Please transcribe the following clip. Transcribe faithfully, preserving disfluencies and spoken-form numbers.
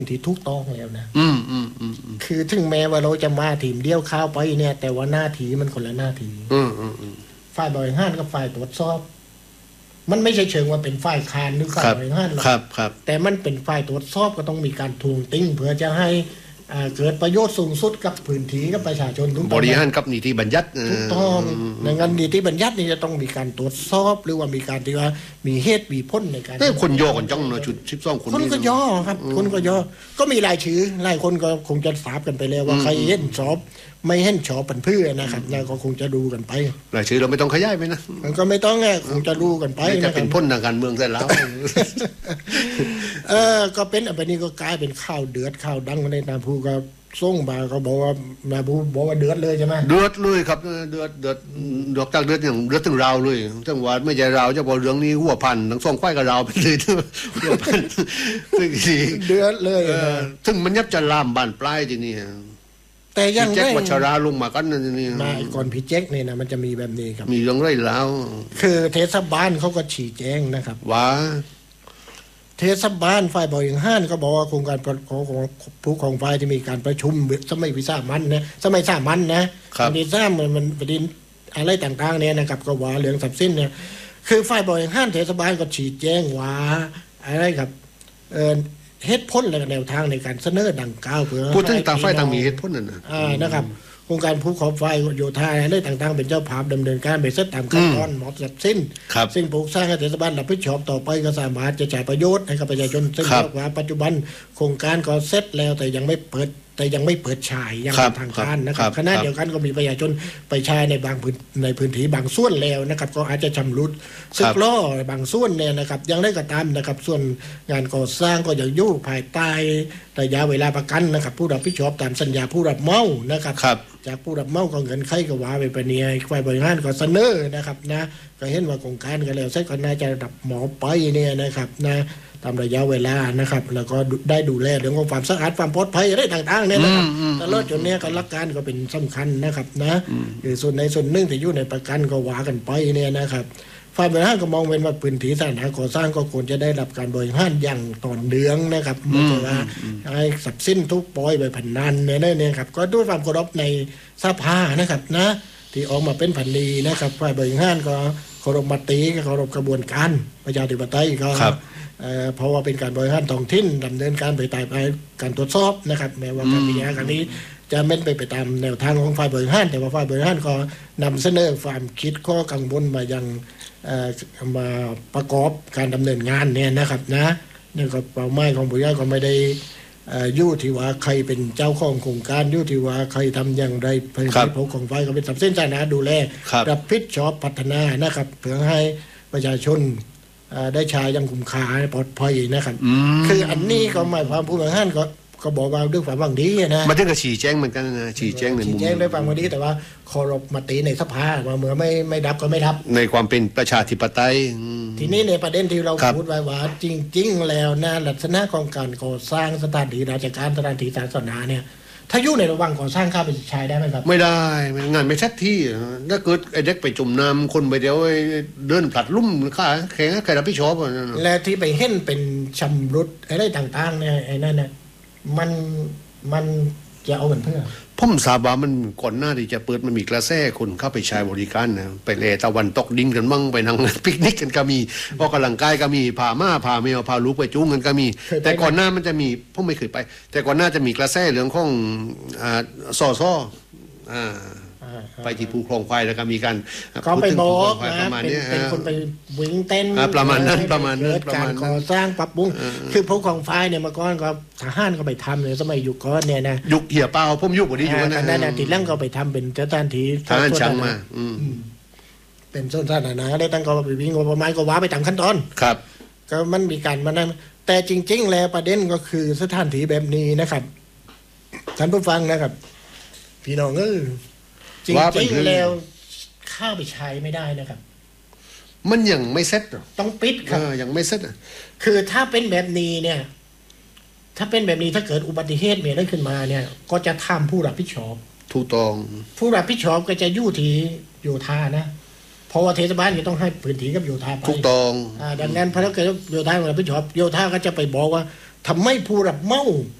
ที่ถูกต้องแล้วนะอืมอืมอืมคือถึงแม้ว่าเราจะมาทีมเดียวเข้าไปเนี่ยแต่ว่าหน้าที่มันคนละหน้าที่อืมอืมอืมฝ่ายบริหารกับฝ่ายตรวจสอบมันไม่ใช่เชิงว่าเป็นฝ่ายค้านหรือฝ่ายบริหารหรอกครับครับแต่มันเป็นฝ่ายตรวจสอบก็ต้องมีการทวงติงเพื่อจะให้เกิดประโยชน์สูงสุดกับพื้นที่กับประชาชนทุกบริหารกับนิติบัญญัติทุกต้องในงานนิติบัญญัตินี่จะต้องมีการตรวจสอบหรือว่ามีการที่ว่ามีเหตุมีผลในการแต่คนย่อกันจังเนาะชุดสิบสองคนคนก็ย่อครับคนก็ย่อก็มีรายชื่อหลายคนก็คงจะทราบกันไปแล้วว่าใครเห็นชอบไม่เห็นชอบเป็นเพื่อนะครับนะก็คงจะดูกันไปรายชื่อเราไม่ต้องขยายไปนะมันก็ไม่ต้องไงคงจะรู้กันไปจะเป็นพ้นทางการเมืองได้แล้วเออก็เป็นอันนี้ก็กลายเป็นข่าวเดือดข่าวดังในนามผู้ก็ส่งมาเขาบอกว่าแม่ผู้บอกว่าเดือดเลยใช่ไหมเดือดเลยครับเดือดเดือดดอกจากเดือดอย่างเดือดถึงเราเลยจังหวัดไม่ใช่เราจะบอกเรื่องนี้หัวพันทั้งสองฝ่ายกับเราไปเลยหัวพันเดือดเลยซึ่งมันยับจะลามบานปลายทีนี้แต่ยังแจ็ควัชราลงมากันนี่มาก่อนพี่แจ็คเนี่ยนะมันจะมีแบบนี้ครับมีเรื่องไรแล้วคือเทศบาลเขาก็ชี้แจงนะครับว่าเทศบาลฝ่ายบริหารก็บอกว่าโครงการของผู้ของฝ่ายที่มีการประชุมสมัยวิสามันนะสมัยสามัญนะประเด็นสร้างมันมันประเด็นอะไรต่างๆเนี่ยนะครับก็ว่าเรื่องทรัพย์สินเนี่ยคือฝ่ายบริหารเทศบาลก็ชี้แจงว่าอะไรครับเอ่อเหตุผลและแนวทางในการเสนอดังกล่าวเพื่อพูดถึงต่างฝ่ายต่างมีเหตุผลนั่นนะอ่านะครับโครงการผู้ขอไฟโยธาอะไรต่างๆเป็นเจ้าภาพดำเนินการไปเสร็จตามขั้นตอนหมดสิ้นสิ่งปลูกสร้างให้เทศบาลรับผิดชอบต่อไปก็สามารถจะจ่ายประโยชน์ให้กับประชาชนซึ่งว่าปัจจุบันโครงการก็เสร็จแล้วแต่ยังไม่เปิดแต่ยังไม่เปิดฉายยังเป็นทางการนะครับขณะเดียวกันก็มีประชาชนไปใช้ในบางพื้นในพื้นที่บางส่วนแล้วนะครับก็อาจจะชำรุดสึกล้อบางส่วนเนี่ยนะครับยังได้กระทำนะครับส่วนงานก่อสร้างก็ยังอยู่ภายใต้ระยะเวลาประกันนะครับผู้รับผิดชอบตามสัญญาผู้รับเหมานะครับจากผู้รับเหมาก็เงินใครก็ว่าไปปะเนี่ยฝ่ายบริหารก็เสนอนะครับนะก็เห็นว่าโครงการก็แล้วเสร็จก็น่าจะดับหมอไปเนี่ยนะครับนะตามระยะเวลานะครับแล้วก็ได้ดูแลเรื่องของความสะอาดความปลอดภัยอะไรต่างๆเนี่ยนะครับตลอดจนเนี้ยการรักการก็เป็นสำคัญนะครับนะคือส่วนในส่วนหนึ่งที่อยู่ในประกันก็ว่ากันไปเนี่ยนะครับฝ่ายบริหารก็มองเป็นว่าพื้นที่สาธารณะก่อสร้างก็ควรจะได้รับการบริหารอย่างต่อเนื่องนะครับไม่ใช่ว่าให้ทรัพย์สินทุกปล่อยไปผันนันเนี่ยเนี่ยครับก็ด้วยความเคารพในสภานะครับนะที่ออกมาเป็นผันดีนะครับฝ่ายบริหารก็เคารพมติเคารพกระบวนการประชาธิปไตยก็เพราะว่าเป็นการบริหารท้องถิ่นดำเนินการไปตามการตรวจสอบนะครับแม้ว่าการพิจารณาครั้งนี้จะไม่ไปไปตามแนวทางของฝ่ายบริหารแต่ว่าฝ่ายบริหารก็นำเสนอความคิดข้อกังวลมายังมาประกอบการดำเนินงานเนี่ยนะครับนะนี่ก็เป้าหมายของบริหารก็ไม่ได้ยู่ที่ว่าใครเป็นเจ้าของโครงการยู่ที่ว่าใครทำอย่างไรผลิตผลของฝ่ายก็เป็นทรัพย์สินสาธารณะดูแลรับผิดชอบพัฒนานะครับเพื่อให้ประชาชนได้ใช้ยังคุ้มค่าปลอดภัยนะครับคืออันนี้ก็หมายความผู้บริหารก็ก็บอกว่าด้วยความหวังดีนะมันถึงกับชี้แจงเหมือนกันนะชี้แจงในมุมชี้แจงด้วยความหวังดีแต่ว่าเคารพมติในสภาว่าเมื่อไม่ไม่ดับก็ไม่ดับในความเป็นประชาธิปไตยทีนี้ในประเด็นที่เราพูดไว้ว่าจริงๆแล้วนะลักษณะของการก่อสร้างสถานที่ราชการสถานที่ศาสนาเนี่ยถ้าอยู่ในระหว่างก่อสร้างข้าไปใช้ได้ไหมครับไม่ได้งานไม่ชัดที่ถ้าเกิดไอ้เด็กไปจุ่มน้ำคนไปเดียวเดินผลัดลุ่มข้าแข่งใครรับผิดชอบและที่ไปเห็นเป็นชำรุดอะไรต่างๆเนี่ยไอ้นั่นเนี่ยมันมันจะเอาเหมือนเพื่อผมทราบว่ามันก่อนหน้าที่จะเปิดมันมีกระแสคนเข้าไปใช้บริการนะไปเลตะวันตกดิ้งกันมั่งไปนั่งปิกนิกกันก็มีออกกำลังกายก็มีพาม่าพาเมียพาลูกไปจุ้งกันก็มีแต่ก่อนหน้ามันจะมีผมไม่เคยไปแต่ก่อนหน้าจะมีกระแสเรื่องของอ่าซอซ่ออ่าไปที่ภูคลองควายแล้วก็มีการก็ไปบอกนะเป็นคนไปวิ่งเต้นประมาณนั้นประมาณนั้นการก่อสร้างปรับปรุงคือภูคลองควายเนี่ยมาก่อนก็ทหารก็ไปทำเลยสมัยยุคก่อนเนี่ยนะยุคเหี่ยเปล่าผมยุคกว่านี้อยู่นะนั่นนะทีหลังก็ไปทำเป็นสถานที่ทหารช่างมาเป็นโซนสาธารณะได้ตั้งก็ไปวิ่งประมาณก็ว้าไปตามขั้นตอนครับก็มันมีการมานั่นแต่จริงๆแล้วประเด็นก็คือสถานที่แบบนี้นะครับท่านผู้ฟังนะครับพี่น้องเออจริงๆแล้วเข้าไปใช้ไม่ได้นะครับมันยังไม่เซ็ตต้องปิดครับยังไม่เซ็ตคือถ้าเป็นแบบนี้เนี่ยถ้าเป็นแบบนี้ถ้าเกิดอุบัติเหตุมีอะไรขึ้นมาเนี่ยก็จะทำผู้รับผิดชอบถูกต้องผู้รับผิดชอบก็จะอยู่ที่โยธานะเพราะว่าเทศบาลจะต้องให้พื้นที่กับโยธาไปถูกต้องอ่าดังนั้นพอถ้าเกิดโยธารับผิดชอบโยธาก็จะไปบอกว่าทำให้ผู้รับเหมา